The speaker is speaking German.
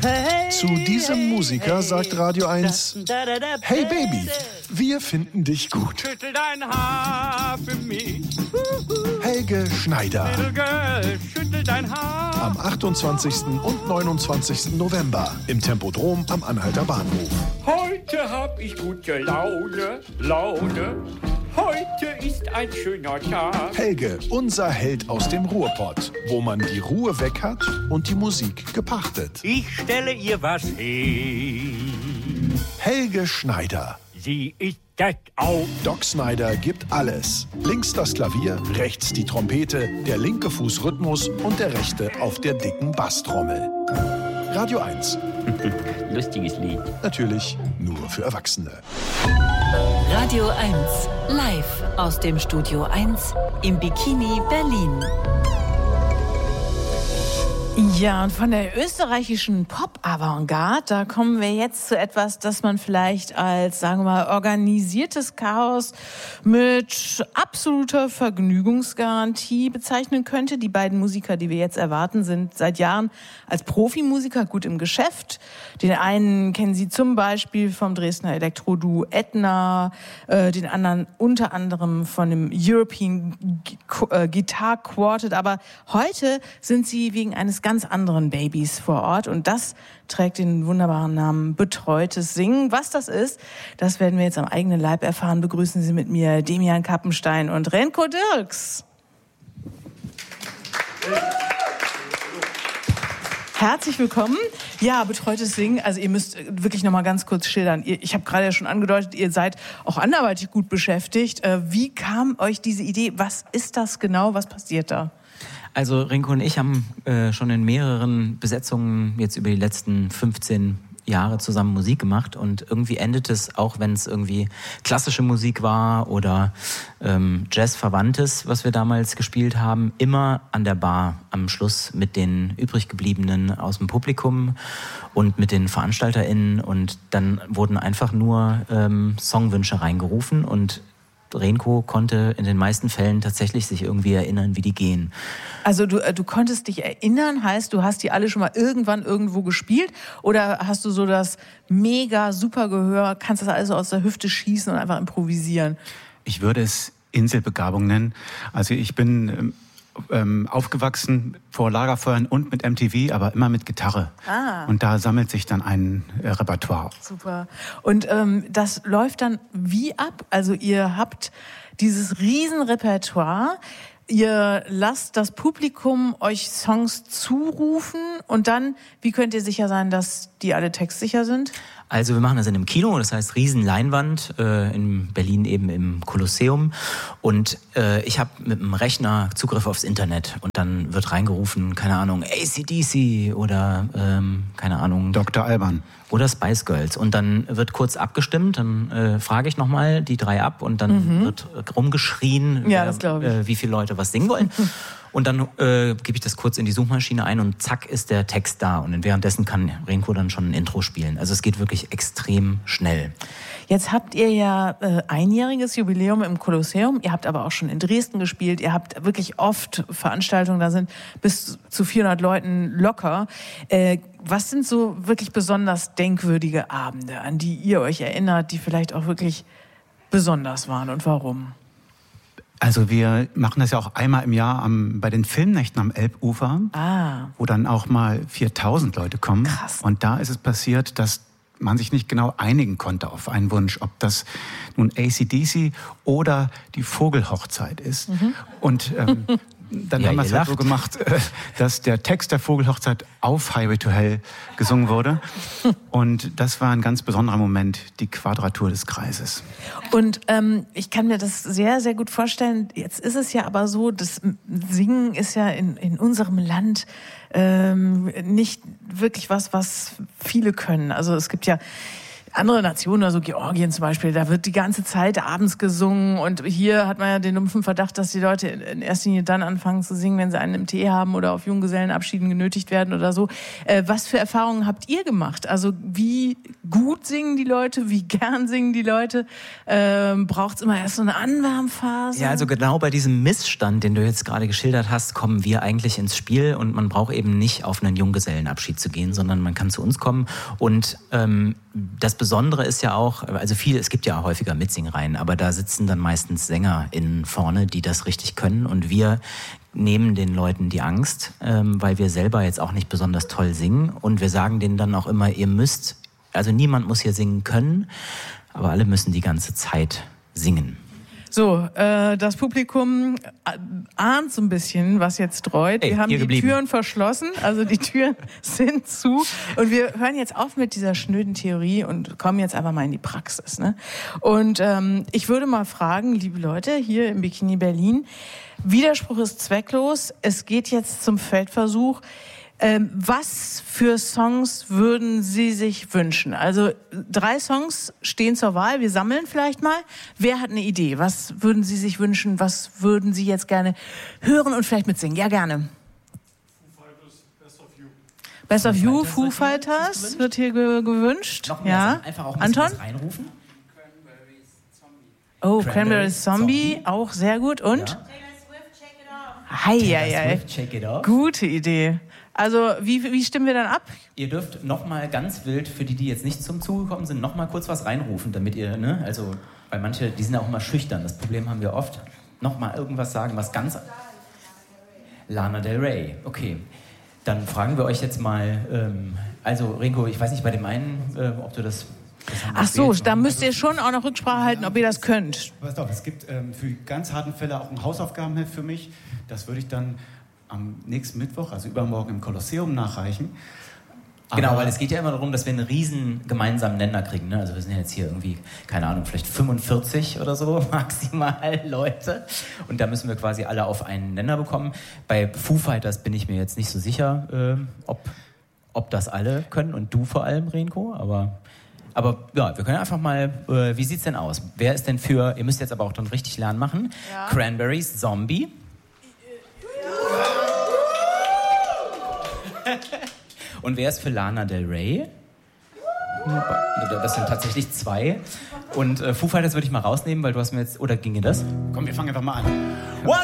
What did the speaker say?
Zu diesem Musiker sagt Radio 1: Hey Baby, wir finden dich gut. Schüttel dein Haar für mich. Helge Schneider. Little girl, schüttel dein Haar. Am 28. und 29. November im Tempodrom am Anhalter Bahnhof. Heute hab ich gute Laune. Heute ist ein schöner Tag. Helge, unser Held aus dem Ruhrpott, wo man die Ruhe weg hat und die Musik gepachtet. Ich stelle ihr was hin. Helge Schneider. Sie ist das auch. Doc Snyder gibt alles. Links das Klavier, rechts die Trompete, der linke Fuß Rhythmus und der rechte auf der dicken Basstrommel. Radio 1. Lustiges Lied. Natürlich nur für Erwachsene. Radio 1, live aus dem Studio 1 im Bikini Berlin. Ja, und von der österreichischen Pop-Avantgarde, da kommen wir jetzt zu etwas, das man vielleicht als, sagen wir mal, organisiertes Chaos mit absoluter Vergnügungsgarantie bezeichnen könnte. Die beiden Musiker, die wir jetzt erwarten, sind seit Jahren als Profimusiker gut im Geschäft. Den einen kennen Sie zum Beispiel vom Dresdner Elektro-Duo Edna, den anderen unter anderem von dem European Guitar Quartet. Aber heute sind sie wegen eines ganz anderen Babys vor Ort und das trägt den wunderbaren Namen Betreutes Singen. Was das ist, das werden wir jetzt am eigenen Leib erfahren. Begrüßen Sie mit mir Demian Kappenstein und Renko Dirks. Herzlich willkommen. Ja, Betreutes Singen, also ihr müsst wirklich noch mal ganz kurz schildern. Ich habe gerade ja schon angedeutet, ihr seid auch anderweitig gut beschäftigt. Wie kam euch diese Idee? Was ist das genau? Was passiert da? Also Renko und ich haben schon in mehreren Besetzungen jetzt über die letzten 15 Jahre zusammen Musik gemacht und irgendwie endet es, auch wenn es irgendwie klassische Musik war oder Jazz-Verwandtes, was wir damals gespielt haben, immer an der Bar am Schluss mit den übrig gebliebenen aus dem Publikum und mit den VeranstalterInnen und dann wurden einfach nur Songwünsche reingerufen und Renko konnte in den meisten Fällen tatsächlich sich irgendwie erinnern, wie die gehen. Also du konntest dich erinnern, heißt, du hast die alle schon mal irgendwann irgendwo gespielt oder hast du so das mega super Gehör, kannst das alles aus der Hüfte schießen und einfach improvisieren? Ich würde es Inselbegabung nennen. Also ich bin aufgewachsen vor Lagerfeuern und mit MTV, aber immer mit Gitarre. Und da sammelt sich dann ein Repertoire. Super. Und das läuft dann wie ab? Also ihr habt dieses Riesenrepertoire, ihr lasst das Publikum euch Songs zurufen und dann, wie könnt ihr sicher sein, dass die alle textsicher sind? Also wir machen das in einem Kino, das heißt Riesenleinwand, in Berlin eben im Kolosseum. Und ich habe mit dem Rechner Zugriff aufs Internet und dann wird reingerufen, keine Ahnung, AC/DC oder keine Ahnung. Dr. Alban. Oder Spice Girls. Und dann wird kurz abgestimmt, dann frage ich nochmal die drei ab und dann wird rumgeschrien, ja, das glaub ich. Wie viele Leute was singen wollen. Und dann gebe ich das kurz in die Suchmaschine ein und zack ist der Text da. Und währenddessen kann Renko dann schon ein Intro spielen. Also es geht wirklich extrem schnell. Jetzt habt ihr ja einjähriges Jubiläum im Kolosseum. Ihr habt aber auch schon in Dresden gespielt. Ihr habt wirklich oft Veranstaltungen, da sind bis zu 400 Leuten locker. Was sind so wirklich besonders denkwürdige Abende, an die ihr euch erinnert, die vielleicht auch wirklich besonders waren und warum? Also wir machen das ja auch einmal im Jahr bei den Filmnächten am Elbufer, wo dann auch mal 4000 Leute kommen. Krass. Und da ist es passiert, dass man sich nicht genau einigen konnte auf einen Wunsch, ob das nun AC/DC oder die Vogelhochzeit ist. Und dann haben wir es halt so gemacht, dass der Text der Vogelhochzeit auf Highway to Hell gesungen wurde. Und das war ein ganz besonderer Moment, die Quadratur des Kreises. Und ich kann mir das sehr, sehr gut vorstellen. Jetzt ist es ja aber so, das Singen ist ja in unserem Land nicht wirklich was viele können. Also es gibt ja andere Nationen, also Georgien zum Beispiel, da wird die ganze Zeit abends gesungen und hier hat man ja den dumpfen Verdacht, dass die Leute in erster Linie dann anfangen zu singen, wenn sie einen im Tee haben oder auf Junggesellenabschieden genötigt werden oder so. Was für Erfahrungen habt ihr gemacht? Also wie gut singen die Leute, wie gern singen die Leute? Braucht es immer erst so eine Anwärmphase? Ja, also genau bei diesem Missstand, den du jetzt gerade geschildert hast, kommen wir eigentlich ins Spiel und man braucht eben nicht auf einen Junggesellenabschied zu gehen, sondern man kann zu uns kommen und das Besondere ist ja auch, also es gibt ja häufiger Mitsingreihen, aber da sitzen dann meistens SängerInnen vorne, die das richtig können und wir nehmen den Leuten die Angst, weil wir selber jetzt auch nicht besonders toll singen und wir sagen denen dann auch immer, also niemand muss hier singen können, aber alle müssen die ganze Zeit singen. So, das Publikum ahnt so ein bisschen, was jetzt dreut. Wir haben die Türen verschlossen, also die Türen sind zu. Und wir hören jetzt auf mit dieser schnöden Theorie und kommen jetzt einfach mal in die Praxis. Ne? Und ich würde mal fragen, liebe Leute, hier im Bikini Berlin, Widerspruch ist zwecklos. Es geht jetzt zum Feldversuch. Was für Songs würden Sie sich wünschen? Also 3 Songs stehen zur Wahl. Wir sammeln vielleicht mal. Wer hat eine Idee? Was würden Sie sich wünschen? Was würden Sie jetzt gerne hören und vielleicht mitsingen? Ja, gerne. Foo Fighters, Best of You. Best of You, Foo Fighters wird hier gewünscht. Noch mehr, ja. Einfach auch ein bisschen was reinrufen. Cranberries Zombie, auch sehr gut. Und? Ja. Taylor Swift, Shake It Off. Gute Idee. Also wie stimmen wir dann ab? Ihr dürft nochmal ganz wild, für die jetzt nicht zum Zuge gekommen sind, nochmal kurz was reinrufen, damit ihr, ne, also, weil manche, die sind ja auch immer schüchtern, das Problem haben wir oft, nochmal irgendwas sagen, was ganz... Lana Del Rey, okay. Dann fragen wir euch jetzt mal, also Renko, ich weiß nicht, bei dem einen, ob du das... Ach so, da müsst ihr schon auch noch Rücksprache halten, ob ihr das könnt. Pass auf, es gibt für ganz harten Fälle auch ein Hausaufgabenheft für mich. Das würde ich dann am nächsten Mittwoch, also übermorgen im Kolosseum nachreichen. Genau, weil es geht ja immer darum, dass wir einen riesen gemeinsamen Nenner kriegen. Ne? Also wir sind ja jetzt hier irgendwie, keine Ahnung, vielleicht 45 oder so maximal Leute. Und da müssen wir quasi alle auf einen Nenner bekommen. Bei Foo Fighters bin ich mir jetzt nicht so sicher, ob das alle können und du vor allem, Renko, aber ja, wir können einfach mal, wie sieht's denn aus? Wer ist denn für, ihr müsst jetzt aber auch dann richtig lernen machen, ja. Cranberries Zombie. Und wer ist für Lana Del Rey? Das sind tatsächlich 2. Und Foo Fighters würde ich mal rausnehmen, weil du hast mir jetzt, oder ginge das? Komm, wir fangen einfach mal an.